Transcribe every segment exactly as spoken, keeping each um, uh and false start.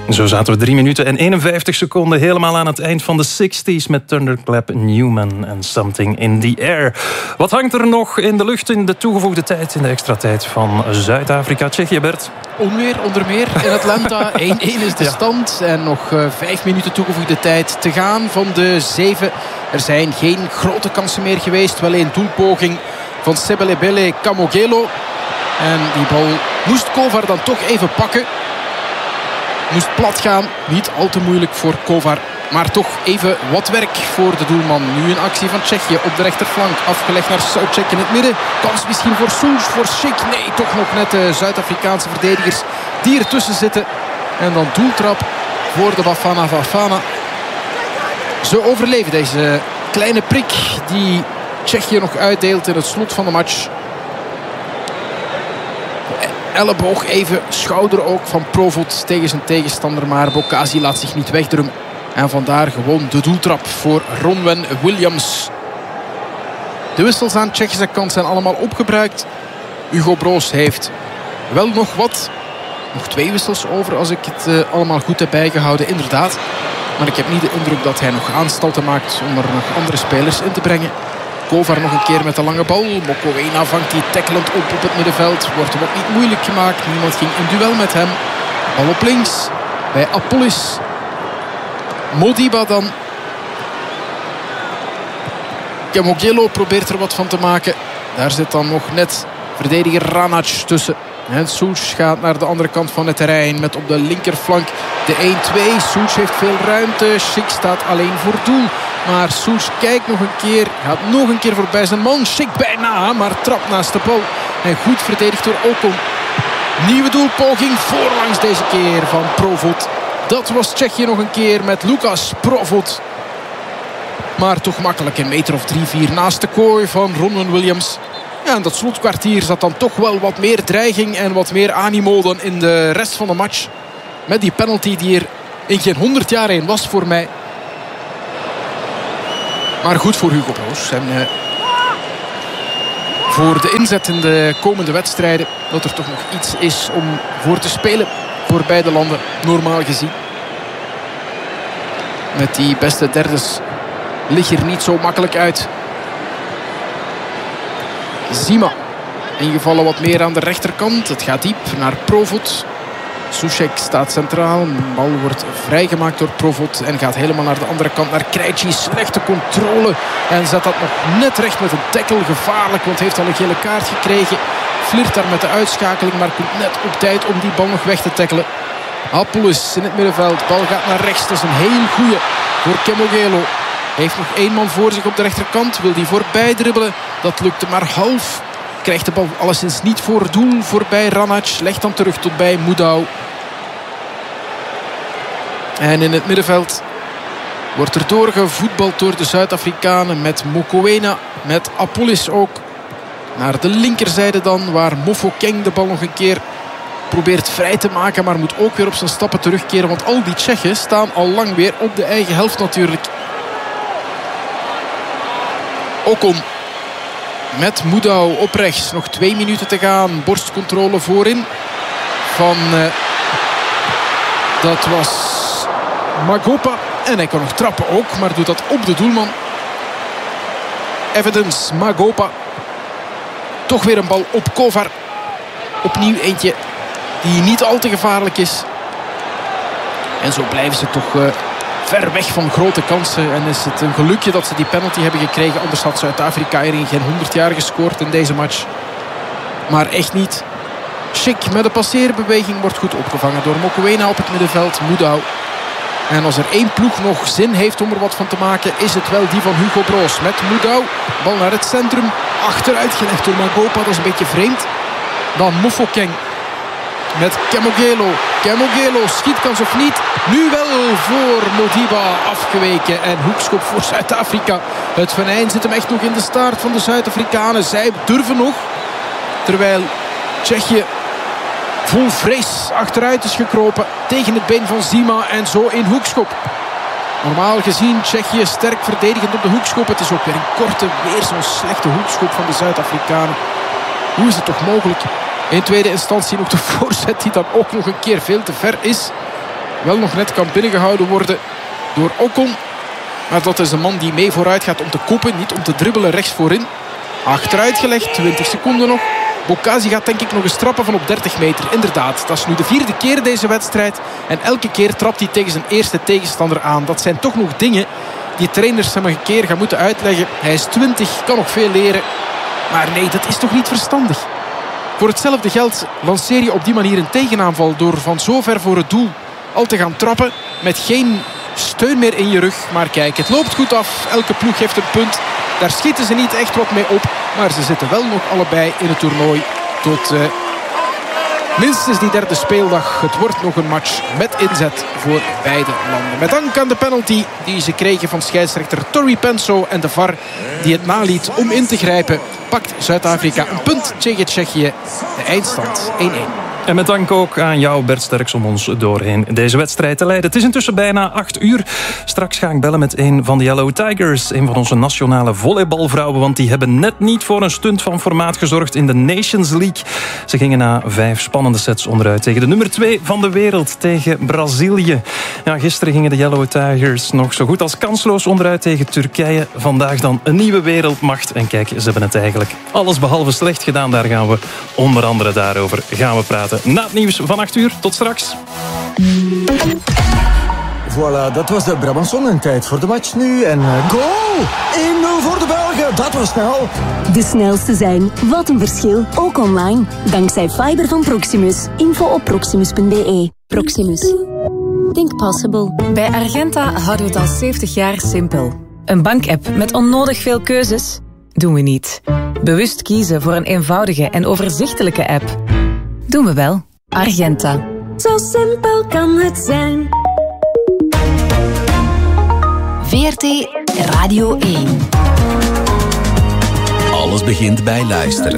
Zo zaten we drie minuten en eenenvijftig seconden helemaal aan het eind van de zestig's met Thunderclap Newman en Something in the Air. Wat hangt er nog in de lucht in de toegevoegde tijd, in de extra tijd van Zuid-Afrika? Tsjechië, Bert? Onweer onder meer in Atlanta. één-één is de stand en nog uh, vijf minuten toegevoegde tijd te gaan van de zeven. Er zijn geen grote kansen meer geweest. Wel een doelpoging van Sebelebele Kamogelo. En die bal moest Kovar dan toch even pakken. Moest plat gaan. Niet al te moeilijk voor Kovar. Maar toch even wat werk voor de doelman. Nu een actie van Tsjechië op de rechterflank. Afgelegd naar Soucek in het midden. Kans misschien voor Soels, voor Schick. Nee, toch nog net de Zuid-Afrikaanse verdedigers die ertussen zitten. En dan doeltrap voor de Bafana Bafana. Ze overleven deze kleine prik die Tsjechië nog uitdeelt in het slot van de match. Elleboog even, schouder ook van Provot tegen zijn tegenstander. Maar Bokasi laat zich niet wegdrukken. En vandaar gewoon de doeltrap voor Ronwen Williams. De wissels aan Tsjechische kant zijn allemaal opgebruikt. Hugo Broos heeft wel nog wat. Nog twee wissels over als ik het uh, allemaal goed heb bijgehouden. Inderdaad. Maar ik heb niet de indruk dat hij nog aanstalten maakt om er nog andere spelers in te brengen. Kovar nog een keer met de lange bal. Mokoena vangt die tackelend op op het middenveld. Wordt hem ook niet moeilijk gemaakt. Niemand ging in duel met hem. Bal op links bij Apollis. Modiba dan. Kamogelo probeert er wat van te maken. Daar zit dan nog net verdediger Ranac tussen. En Soels gaat naar de andere kant van het terrein met op de linkerflank de één-twee. Soels heeft veel ruimte. Schick staat alleen voor doel. Maar Soels kijkt nog een keer. Gaat nog een keer voorbij zijn man. Schick bijna, maar trapt naast de bal. En goed verdedigd door Ocon. Nieuwe doelpoging voorlangs deze keer van Provot. Dat was Tsjechië nog een keer met Lucas Provot. Maar toch makkelijk een meter of drie, vier naast de kooi van Ronwen Williams. Ja, in dat slotkwartier zat dan toch wel wat meer dreiging en wat meer animo dan in de rest van de match. Met die penalty die er in geen honderd jaar heen was voor mij. Maar goed voor Hugo Broos. En uh, voor de inzet in de komende wedstrijden. Dat er toch nog iets is om voor te spelen. Voor beide landen, normaal gezien. Met die beste derdes ligt er niet zo makkelijk uit. Zima. Ingevallen wat meer aan de rechterkant. Het gaat diep naar Provot. Soucek staat centraal. De bal wordt vrijgemaakt door Provot. En gaat helemaal naar de andere kant. Naar Krejci. Slechte controle. En zet dat nog net recht met een tackle. Gevaarlijk. Want heeft al een gele kaart gekregen. Flirt daar met de uitschakeling. Maar komt net op tijd om die bal nog weg te tackelen. Apollis in het middenveld. Bal gaat naar rechts. Dat is een heel goeie voor Kamogelo. Heeft nog één man voor zich op de rechterkant. Wil die voorbij dribbelen. Dat lukte maar half. Krijgt de bal alleszins niet voor doel. Voorbij Ranac. Legt dan terug tot bij Moedau. En in het middenveld wordt er doorgevoetbald door de Zuid-Afrikanen. Met Mokoena. Met Apollis ook. Naar de linkerzijde dan. Waar Mofokeng de bal nog een keer probeert vrij te maken. Maar moet ook weer op zijn stappen terugkeren. Want al die Tsjechen staan al lang weer op de eigen helft natuurlijk. Ocon met Moedau op rechts. Nog twee minuten te gaan. Borstcontrole voorin. Van uh, dat was Magopa. En hij kan nog trappen ook. Maar doet dat op de doelman. Evidence Magopa. Toch weer een bal op Kovar. Opnieuw eentje die niet al te gevaarlijk is. En zo blijven ze toch Uh, ver weg van grote kansen. En is het een gelukje dat ze die penalty hebben gekregen. Anders had Zuid-Afrika er in geen honderd jaar gescoord in deze match. Maar echt niet. Schick met de passeerbeweging wordt goed opgevangen door Mokoena op het middenveld. Moedau. En als er één ploeg nog zin heeft om er wat van te maken, is het wel die van Hugo Broos. Met Moedau. Bal naar het centrum. Achteruit gelegd door Magopa. Dat is een beetje vreemd. Dan Mofokeng. Met Kamogelo. Kamogelo, schietkans of niet? Nu wel voor Modiba afgeweken. En hoekschop voor Zuid-Afrika. Het venijn zit hem echt nog in de staart van de Zuid-Afrikanen. Zij durven nog. Terwijl Tsjechië vol vrees achteruit is gekropen. Tegen het been van Zima. En zo in hoekschop. Normaal gezien Tsjechië sterk verdedigend op de hoekschop. Het is ook weer een korte, weer zo'n slechte hoekschop van de Zuid-Afrikanen. Hoe is het toch mogelijk? In tweede instantie nog de voorzet die dan ook nog een keer veel te ver is. wel nog net kan binnengehouden worden door Ocon. Maar dat is een man die mee vooruit gaat om te koppen, niet om te dribbelen rechts voorin. Achteruit gelegd, twintig seconden nog. Bocasi gaat denk ik nog eens trappen van op dertig meter. Inderdaad, dat is nu de vierde keer deze wedstrijd. En elke keer trapt hij tegen zijn eerste tegenstander aan. Dat zijn toch nog dingen die trainers hem een keer gaan moeten uitleggen. Hij is twintig, kan nog veel leren. Maar nee, dat is toch niet verstandig. Voor hetzelfde geld lanceer je op die manier een tegenaanval door van zo ver voor het doel al te gaan trappen met geen steun meer in je rug. Maar kijk, het loopt goed af. Elke ploeg heeft een punt. Daar schieten ze niet echt wat mee op. Maar ze zitten wel nog allebei in het toernooi tot uh, minstens die derde speeldag. Het wordt nog een match met inzet voor beide landen. Met dank aan de penalty die ze kregen van scheidsrechter Tori Penso en de V A R die het naliet om in te grijpen, pakt Zuid-Afrika een punt tegen Tsjechië. De eindstand één-één. En met dank ook aan jou, Bert Sterks, om ons doorheen deze wedstrijd te leiden. Het is intussen bijna acht uur. Straks ga ik bellen met een van de Yellow Tigers, een van onze nationale volleybalvrouwen, want die hebben net niet voor een stunt van formaat gezorgd in de Nations League. Ze gingen na vijf spannende sets onderuit tegen de nummer twee van de wereld, tegen Brazilië. Ja, gisteren gingen de Yellow Tigers nog zo goed als kansloos onderuit tegen Turkije. Vandaag dan een nieuwe wereldmacht. En kijk, ze hebben het eigenlijk alles behalve slecht gedaan. Daar gaan we onder andere daarover gaan we praten. Na het nieuws van acht uur. Tot straks. Voilà, dat was de Brabanson en tijd voor de match nu. En uh, goal! één nul voor de Belgen. Dat was snel. De snelste zijn. Wat een verschil. Ook online. Dankzij fiber van Proximus. Info op proximus punt b e. Proximus. Think possible. Bij Argenta houden we het al zeventig jaar simpel. Een bankapp met onnodig veel keuzes? Doen we niet. Bewust kiezen voor een eenvoudige en overzichtelijke app? Doen we wel. Argenta. Zo simpel kan het zijn. V R T Radio één. Alles begint bij luisteren.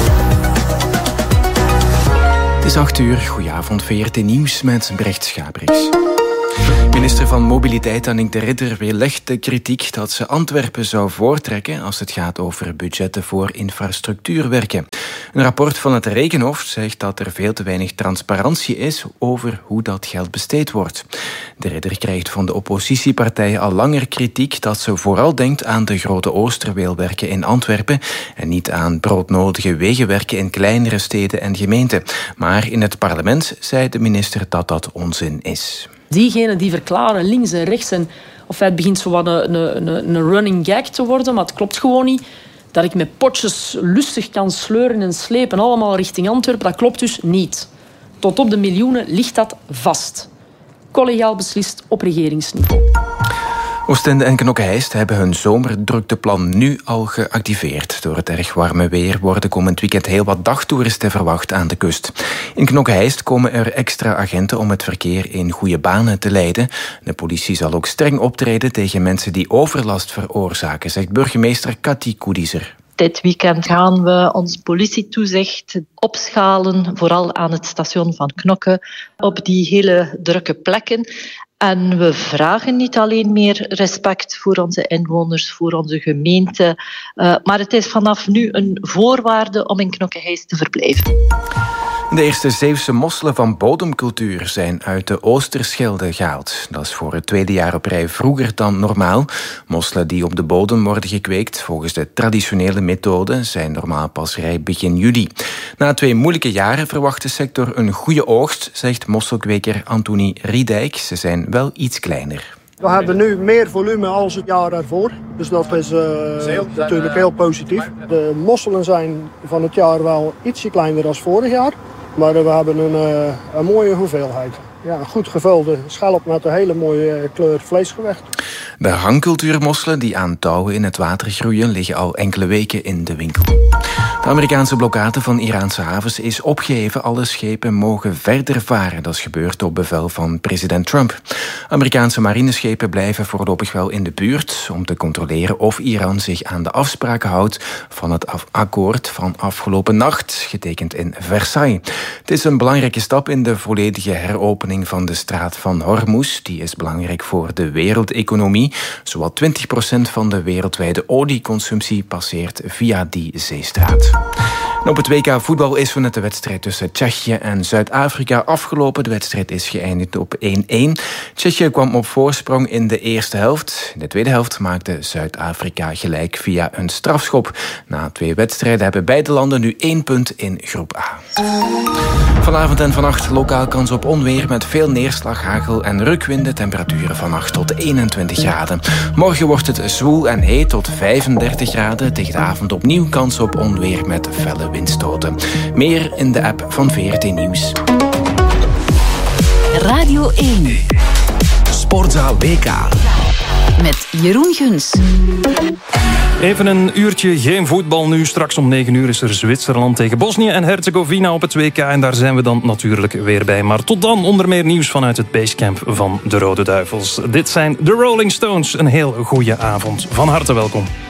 Het is acht uur. Goedenavond, V R T Nieuws met Brecht Schabriks. Minister van Mobiliteit Annick de Ridder weerlegt de kritiek dat ze Antwerpen zou voortrekken als het gaat over budgetten voor infrastructuurwerken. Een rapport van het Rekenhof zegt dat er veel te weinig transparantie is over hoe dat geld besteed wordt. De Ridder krijgt van de oppositiepartijen al langer kritiek dat ze vooral denkt aan de grote Oosterweelwerken in Antwerpen en niet aan broodnodige wegenwerken in kleinere steden en gemeenten. Maar in het parlement zei de minister dat dat onzin is. Diegenen die verklaren links en rechts, en of het begint zo wat een, een, een running gag te worden, maar het klopt gewoon niet. Dat ik met potjes lustig kan sleuren en slepen, allemaal richting Antwerpen, dat klopt dus niet. Tot op de miljoenen ligt dat vast. Collegiaal beslist op regeringsniveau. Oostende en Knokke-Heist hebben hun zomerdrukteplan nu al geactiveerd. Door het erg warme weer worden komend weekend heel wat dagtoeristen verwacht aan de kust. In Knokke-Heist komen er extra agenten om het verkeer in goede banen te leiden. De politie zal ook streng optreden tegen mensen die overlast veroorzaken, zegt burgemeester Cathy Koedieser. Dit weekend gaan we ons politietoezicht opschalen, vooral aan het station van Knokke, op die hele drukke plekken. En we vragen niet alleen meer respect voor onze inwoners, voor onze gemeente, uh, maar het is vanaf nu een voorwaarde om in Knokke-Heist te verblijven. De eerste Zeeuwse mosselen van bodemcultuur zijn uit de Oosterschelde gehaald. Dat is voor het tweede jaar op rij vroeger dan normaal. Mosselen die op de bodem worden gekweekt volgens de traditionele methode zijn normaal pas rijp begin juli. Na twee moeilijke jaren verwacht de sector een goede oogst, zegt mosselkweker Antonie Riedijk. Ze zijn wel iets kleiner. We hebben nu meer volume als het jaar ervoor. Dus dat is uh, natuurlijk heel positief. De mosselen zijn van het jaar wel ietsje kleiner dan vorig jaar. Maar we hebben een, uh, een mooie hoeveelheid. Ja, een goed gevulde schelp met een hele mooie kleur vleesgewicht. De hangcultuurmosselen die aan touwen in het water groeien liggen al enkele weken in de winkel. De Amerikaanse blokkade van Iraanse havens is opgeheven. Alle schepen mogen verder varen. Dat is gebeurd op bevel van president Trump. Amerikaanse marineschepen blijven voorlopig wel in de buurt om te controleren of Iran zich aan de afspraken houdt van het akkoord van afgelopen nacht, getekend in Versailles. Het is een belangrijke stap in de volledige heropening van de straat van Hormuz. Die is belangrijk voor de wereldeconomie. Zowat twintig procent van de wereldwijde olieconsumptie passeert via die zeestraat. En op het W K voetbal is zo net de wedstrijd tussen Tsjechië en Zuid-Afrika afgelopen. De wedstrijd is geëindigd op één-één. Tsjechië kwam op voorsprong in de eerste helft. In de tweede helft maakte Zuid-Afrika gelijk via een strafschop. Na twee wedstrijden hebben beide landen nu één punt in groep A. Vanavond en vannacht lokaal kans op onweer met veel neerslag, hagel en rukwinden. Temperaturen van acht tot eenentwintig graden. Morgen wordt het zwoel en heet tot vijfendertig graden. Tegen de avond opnieuw kans op onweer met felle windstoten. Meer in de app van V R T Nieuws. Radio één. Sportzaal W K. Met Jeroen Guns. Even een uurtje geen voetbal nu. Straks om negen uur is er Zwitserland tegen Bosnië en Herzegovina op het W K. En daar zijn we dan natuurlijk weer bij. Maar tot dan onder meer nieuws vanuit het basecamp van de Rode Duivels. Dit zijn de Rolling Stones. Een heel goede avond. Van harte welkom.